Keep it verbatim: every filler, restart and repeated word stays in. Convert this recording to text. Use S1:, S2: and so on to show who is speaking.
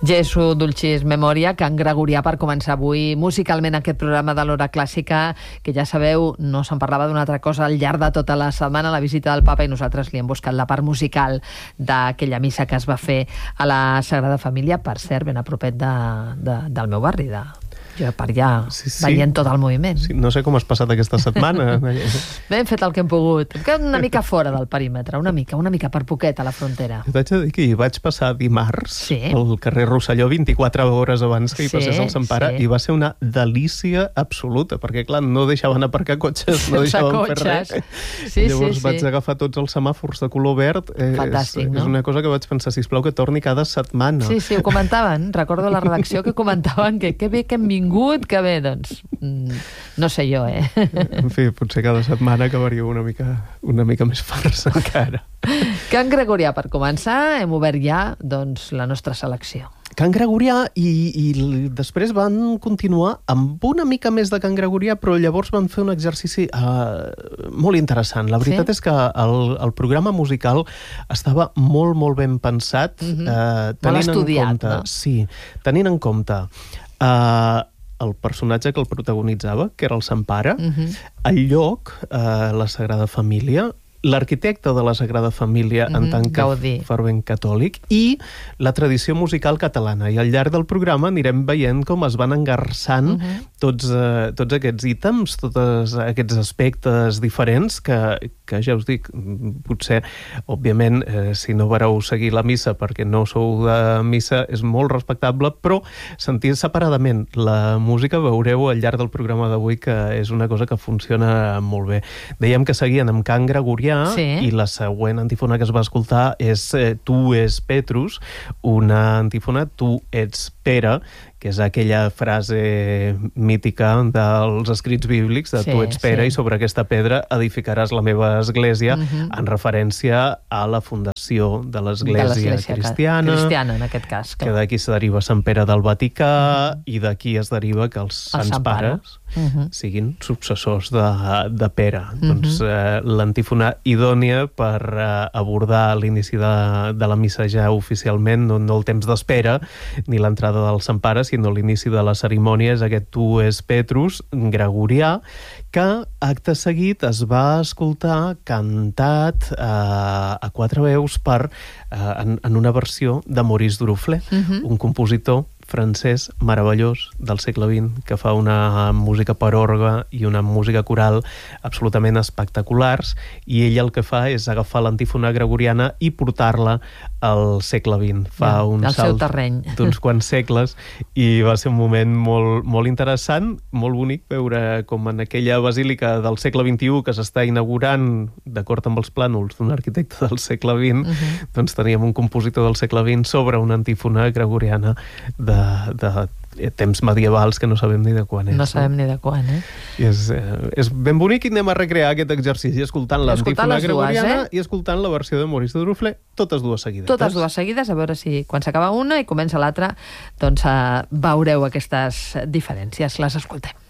S1: Jesu Dulcis Memoria, cant gregorià per començar avui musicalment aquest programa de l'Hora Clàssica, que ja sabeu, no se'n parlava d'una altra cosa al llarg de tota la setmana, la visita del papa, i nosaltres li hem buscat la part musical d'aquella missa que es va fer a la Sagrada Família, per cert, ben a propet de, de, del meu barri, de... jo per allà, sí, sí. veient tot el moviment.
S2: Sí, no sé com has passat aquesta setmana.
S1: Bé, hem fet el que hem pogut. Hem quedat una mica fora del perímetre, una mica, una mica per poquet a la frontera.
S2: T'haig de dir que hi vaig passar dimarts
S1: sí.
S2: al carrer Rosselló vint-i-quatre hores abans que hi passés
S1: sí,
S2: el Sant Pare,
S1: sí.
S2: i va ser una delícia absoluta, perquè clar, no deixaven aparcar cotxes, no deixaven fer res.
S1: Sí,
S2: Llavors
S1: sí,
S2: vaig
S1: sí.
S2: agafar tots els semàfors de color verd.
S1: Fantàstic,
S2: és,
S1: no?
S2: és una cosa que vaig pensar, sisplau, que torni cada setmana.
S1: Sí, sí, ho comentaven. Recordo la redacció que comentaven que que bé que hem vingut, que bé, doncs, no sé jo, eh?
S2: En fi, potser cada setmana acabaria una mica, una mica més farsa encara.
S1: Cant gregorià, per començar, hem obert ja, doncs, la nostra selecció.
S2: Cant gregorià, i, i després van continuar amb una mica més de cant gregorià, però llavors van fer un exercici uh, molt interessant. La veritat sí? és que el, el programa musical estava molt, molt ben pensat.
S1: Mm-hmm.
S2: uh,
S1: molt estudiat,
S2: en compte,
S1: no?
S2: Sí, tenint en compte uh, el personatge que el protagonitzava, que era el Sant Pare, mm-hmm. el lloc, uh, la Sagrada Família, l'arquitecte de la Sagrada Família mm-hmm. en tant que
S1: Gaudí.
S2: fervent catòlic, i la tradició musical catalana. I al llarg del programa anirem veient com es van engarçant mm-hmm. tots, uh, tots aquests ítems, tots aquests aspectes diferents que, que ja us dic, potser, òbviament, eh, si no vareu seguir la missa perquè no sou de missa, és molt respectable, però sentir separadament la música veureu al llarg del programa d'avui que és una cosa que funciona molt bé. Dèiem que seguien amb cant gregorià, sí. i la següent antífona que es va escoltar és eh, Tu es Petrus, una antífona Tu ets Pere, que és aquella frase mítica dels escrits bíblics de sí, tu ets Pere sí. i sobre aquesta pedra edificaràs la meva església, uh-huh. en referència a la fundació de l'església cristiana,
S1: cristiana, en aquest cas.
S2: Que, que d'aquí es deriva Sant Pere del Vaticà, uh-huh. i d'aquí es deriva que els
S1: El
S2: sants
S1: Sant
S2: pares uh-huh. siguin successors de, de Pere. Uh-huh. Doncs eh, l'antífona idònia per eh, abordar l'inici de, de la missa ja oficialment, no, no el temps d'espera, ni l'entrada del Sant Pare, sinó l'inici de la cerimònia, és aquest Tu es Petrus gregorià, que acte seguit es va escoltar cantat eh, a quatre veus per, eh, en, en una versió de Maurice Duruflé, uh-huh. un compositor francès meravellós del segle vint, que fa una música per orgue i una música coral absolutament espectaculars, i ell el que fa és agafar l'antífona gregoriana i portar-la al segle vint. Fa
S1: ja,
S2: un salt d'uns quants segles, i va ser un moment molt, molt interessant, molt bonic veure com en aquella basílica del segle vint-i-u que s'està inaugurant d'acord amb els plànols d'un arquitecte del segle vint, uh-huh. doncs teníem un compositor del segle vint sobre una antífona gregoriana de, de temps medievals que no sabem ni de quan és.
S1: No sabem no? ni de quan, eh?
S2: I és, eh, és ben bonic, i anem a recrear aquest exercici escoltant l'antífona gregoriana dues, eh? i escoltant la versió de Maurice Duruflé, totes dues seguides.
S1: Totes dues seguides, a veure si quan s'acaba una i comença l'altra, doncs eh, veureu aquestes diferències. Les escoltem.